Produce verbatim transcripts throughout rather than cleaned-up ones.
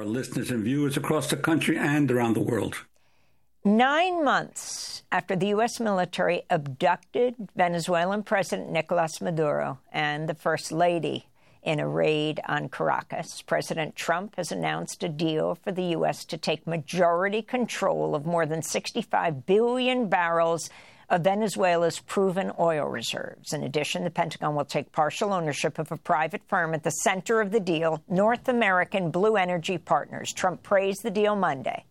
our listeners and viewers across the country and around the world. Nine months after the U S military abducted Venezuelan President Nicolas Maduro and the First Lady in a raid on Caracas, President Trump has announced a deal for the U S to take majority control of more than sixty-five billion barrels of Venezuela's proven oil reserves. In addition, the Pentagon will take partial ownership of a private firm at the center of the deal, North American Blue Energy Partners. Trump praised the deal Monday.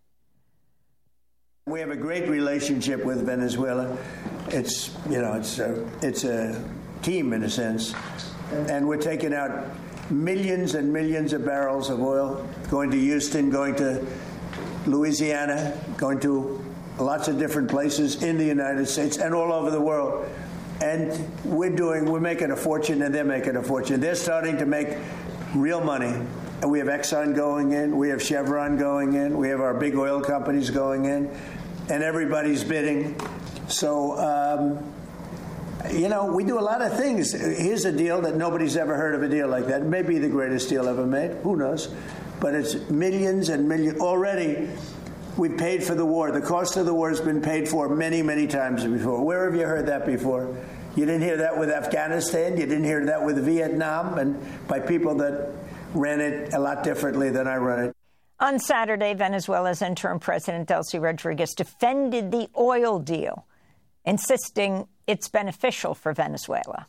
We have a great relationship with Venezuela. It's, you know, it's a, it's a team in a sense. And we're taking out millions and millions of barrels of oil, going to Houston, going to Louisiana, going to lots of different places in the United States and all over the world. And we're doing, we're making a fortune and they're making a fortune. They're starting to make real money. And we have Exxon going in, we have Chevron going in, we have our big oil companies going in, and everybody's bidding. So, um, you know, we do a lot of things. Here's a deal that nobody's ever heard of a deal like that. It may be the greatest deal ever made. Who knows? But it's millions and millions. Already, we've paid for the war. The cost of the war has been paid for many, many times before. Where have you heard that before? You didn't hear that with Afghanistan. You didn't hear that with Vietnam, and by people that ran it a lot differently than I run it. On Saturday, Venezuela's interim president, Delcy Rodriguez, defended the oil deal, insisting it's beneficial for Venezuela.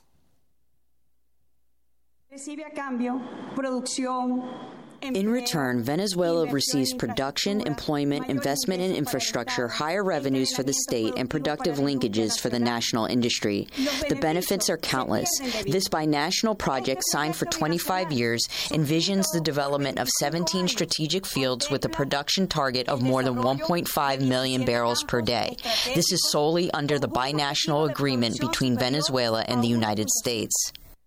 In return, Venezuela receives production, employment, investment in infrastructure, higher revenues for the state, and productive linkages for the national industry. The benefits are countless. This binational project, signed for twenty-five years, envisions the development of seventeen strategic fields with a production target of more than one point five million barrels per day. This is solely under the binational agreement between Venezuela and the United States.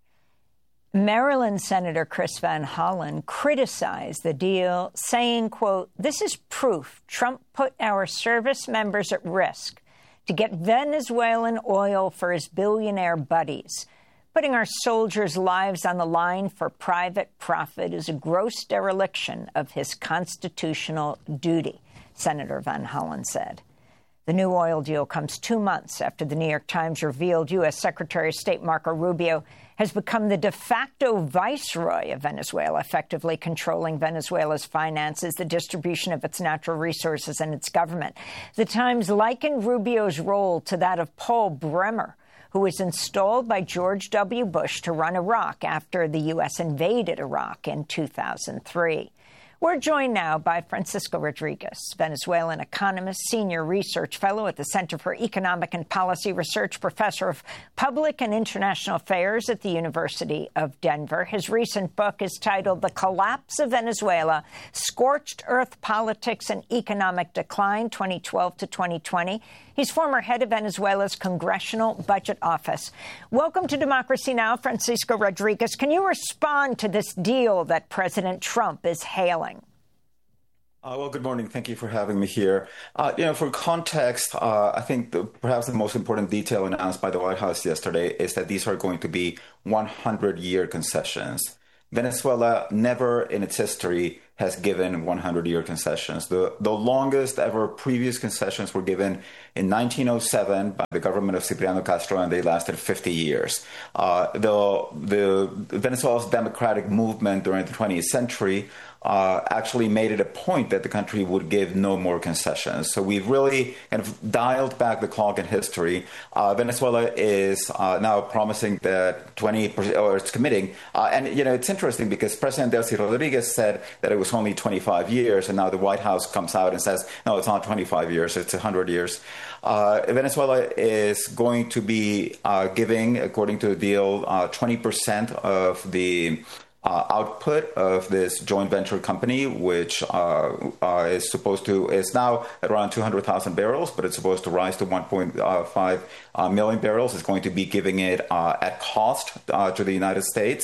Maryland Senator Chris Van Hollen criticized the deal, saying, quote, "This is proof Trump put our service members at risk to get Venezuelan oil for his billionaire buddies. Putting our soldiers' lives on the line for private profit is a gross dereliction of his constitutional duty," Senator Van Hollen said. The new oil deal comes two months after the New York Times revealed U S Secretary of State Marco Rubio has become the de facto viceroy of Venezuela, effectively controlling Venezuela's finances, the distribution of its natural resources, and its government. The Times likened Rubio's role to that of Paul Bremer, who was installed by George W. Bush to run Iraq after the U S invaded Iraq in two thousand three. We're joined now by Francisco Rodriguez, Venezuelan economist, senior research fellow at the Center for Economic and Policy Research, professor of public and international affairs at the University of Denver. His recent book is titled The Collapse of Venezuela, Scorched Earth Politics and Economic Decline, twenty twelve to twenty twenty. He's former head of Venezuela's Congressional Budget Office. Welcome to Democracy Now!, Francisco Rodriguez. Can you respond to this deal that President Trump is hailing? Uh, well, good morning. Thank you for having me here. Uh, you know, for context, uh, I think the, perhaps the most important detail announced by the White House yesterday is that these are going to be one hundred year concessions. Venezuela never in its history has given one hundred year concessions. The, the longest ever previous concessions were given in nineteen oh seven by the government of Cipriano Castro, and they lasted fifty years. Uh, the, the Venezuela's democratic movement during the twentieth century uh, actually made it a point that the country would give no more concessions. So we've really kind of dialed back the clock in history. Uh, Venezuela is uh, now promising that twenty percent, or it's committing. Uh, and, you know, it's interesting because President Delcy Rodriguez said that it was only twenty-five years, and now the White House comes out and says, no, it's not twenty-five years, it's one hundred years. Uh, Venezuela is going to be uh, giving, according to the deal, uh, twenty percent of the Uh, output of this joint venture company, which uh, uh, is supposed to is now at around two hundred thousand barrels, but it's supposed to rise to one point five uh, million barrels. It's going to be giving it uh, at cost uh, to the United States.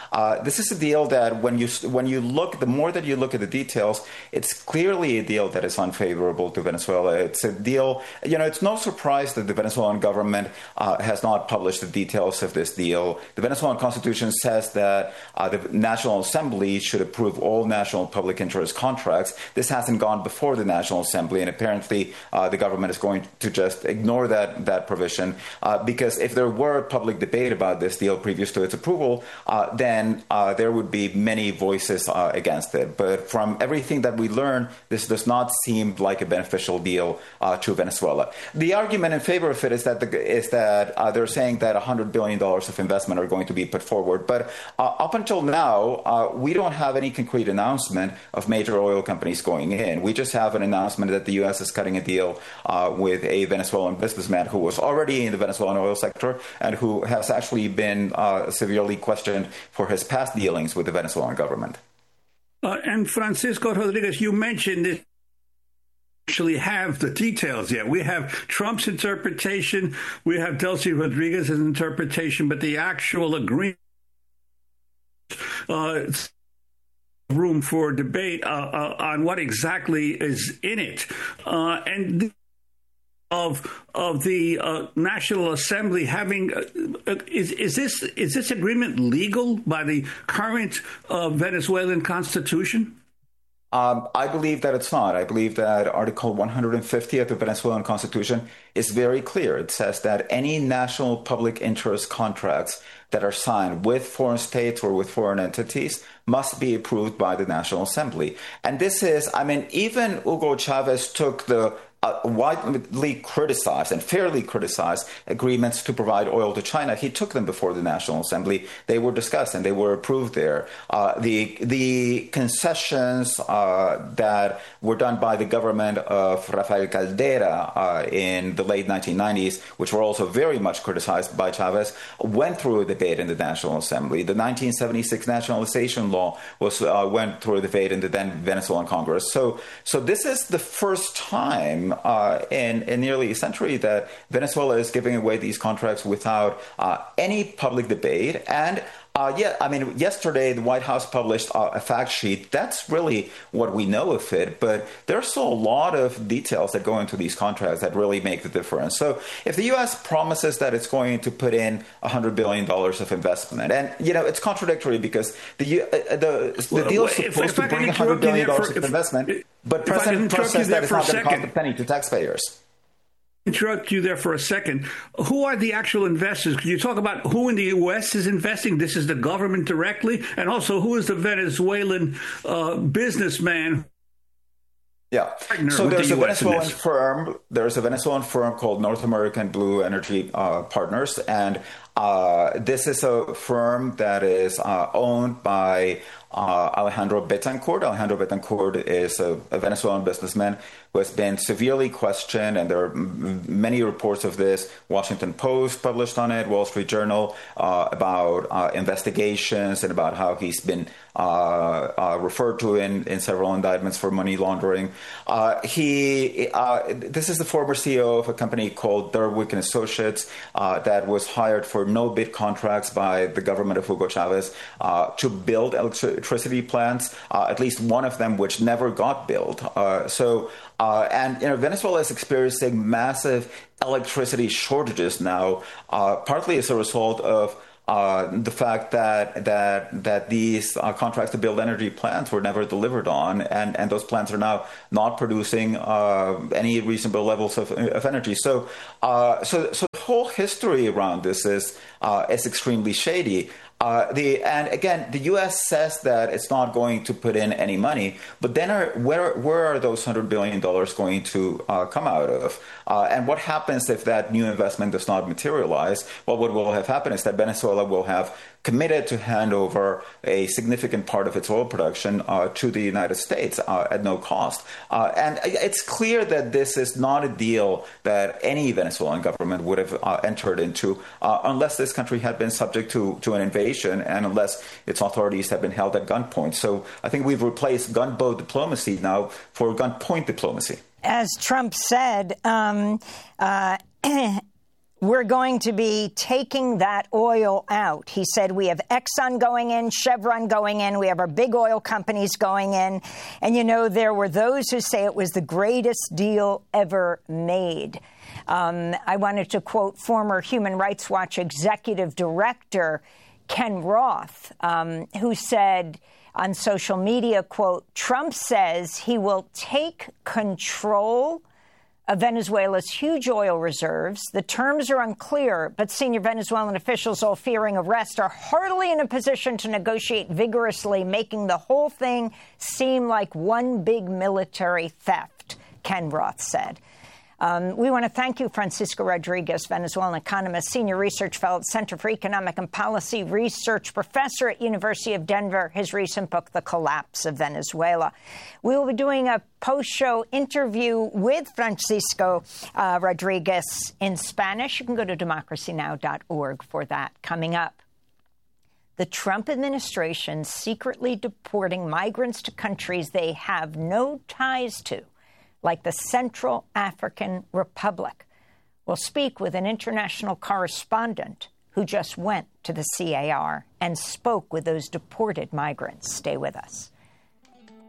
Uh, this is a deal that when you when you look, the more that you look at the details, it's clearly a deal that is unfavorable to Venezuela. It's a deal, you know, it's no surprise that the Venezuelan government uh, has not published the details of this deal. The Venezuelan constitution says that uh, the National Assembly should approve all national public interest contracts. This hasn't gone before the National Assembly, and apparently uh, the government is going to just ignore that, that provision uh, because if there were public debate about this deal previous to its approval, uh, then uh, there would be many voices uh, against it. But from everything that we learn, this does not seem like a beneficial deal uh, to Venezuela. The argument in favor of it is that the, is that uh, they're saying that one hundred billion dollars of investment are going to be put forward. But uh, up until now, uh, we don't have any concrete announcement of major oil companies going in. We just have an announcement that the U S is cutting a deal uh, with a Venezuelan businessman who was already in the Venezuelan oil sector and who has actually been uh, severely questioned for his past dealings with the Venezuelan government. Uh, and Francisco Rodriguez, you mentioned this. Actually have the details yet. We have Trump's interpretation, we have Delcy Rodriguez's interpretation, but the actual agreement, uh, room for debate uh, uh, on what exactly is in it, uh, and the, of of the uh, National Assembly having uh, is is this is this agreement legal by the current uh, Venezuelan constitution? Um, I believe that it's not. I believe that Article one hundred fifty of the Venezuelan Constitution is very clear. It says that any national public interest contracts that are signed with foreign states or with foreign entities must be approved by the National Assembly. And this is, I mean, even Hugo Chavez took the Uh, widely criticized and fairly criticized agreements to provide oil to China. He took them before the National Assembly. They were discussed and they were approved there. Uh, the the concessions uh, that were done by the government of Rafael Caldera uh, in the late nineteen nineties, which were also very much criticized by Chavez, went through a debate in the National Assembly. The nineteen seventy-six nationalization law was uh, went through a debate in the then Venezuelan Congress. So, so this is the first time Uh, in, in nearly a century that Venezuela is giving away these contracts without uh, any public debate. And uh, yeah, I mean, yesterday the White House published uh, a fact sheet. That's really what we know of it. But there's still a lot of details that go into these contracts that really make the difference. So if the U S promises that it's going to put in one hundred billion dollars of investment, and, you know, it's contradictory because the uh, the, the deal is supposed to bring one hundred billion dollars of investment, but President Trump says that it's not going to cost a penny to taxpayers. Interrupt you there for a second. Who are the actual investors? Can you talk about who in the U S is investing? This is the government directly, and also who is the Venezuelan uh, businessman? Yeah. So there's the a Venezuelan firm. There's a Venezuelan firm called North American Blue Energy uh, Partners, and uh, this is a firm that is uh, owned by uh, Alejandro Betancourt. Alejandro Betancourt is a, a Venezuelan businessman who has been severely questioned, and there are m- many reports of this. Washington Post published on it, Wall Street Journal, uh, about uh, investigations and about how he's been uh, uh, referred to in, in several indictments for money laundering. Uh, he, uh, this is the former C E O of a company called Derwick and Associates uh, that was hired for no-bid contracts by the government of Hugo Chavez uh, to build electricity plants, uh, at least one of them which never got built. Uh, so. Uh, and you know, Venezuela is experiencing massive electricity shortages now, uh, partly as a result of uh, the fact that that that these uh, contracts to build energy plants were never delivered on, and, and those plants are now not producing uh, any reasonable levels of, of energy. So, uh, so, so the whole history around this is uh, is extremely shady. Uh, the and again, the U S says that it's not going to put in any money, but then are, where where are those hundred billion dollars going to uh, come out of? Uh, and what happens if that new investment does not materialize? Well, what will have happened is that Venezuela will have committed to hand over a significant part of its oil production uh, to the United States uh, at no cost. Uh, and it's clear that this is not a deal that any Venezuelan government would have uh, entered into uh, unless this country had been subject to, to an invasion and unless its authorities had been held at gunpoint. So I think we've replaced gunboat diplomacy now for gunpoint diplomacy. As Trump said, um, uh, we're going to be taking that oil out. He said we have Exxon going in, Chevron going in, we have our big oil companies going in. And, you know, there were those who say it was the greatest deal ever made. Um, I wanted to quote former Human Rights Watch executive director Ken Roth, um, who said on social media, quote, Trump says he will take control of Venezuela's huge oil reserves. The terms are unclear, but senior Venezuelan officials, all fearing arrest, are hardly in a position to negotiate vigorously, making the whole thing seem like one big military theft, Ken Roth said. Um, we want to thank you, Francisco Rodriguez, Venezuelan economist, senior research fellow at Center for Economic and Policy Research, professor at University of Denver, his recent book, The Collapse of Venezuela. We will be doing a post-show interview with Francisco uh, Rodriguez in Spanish. You can go to democracy now dot org for that coming up. The Trump administration secretly deporting migrants to countries they have no ties to, like the Central African Republic. We'll speak with an international correspondent who just went to the C A R and spoke with those deported migrants. Stay with us.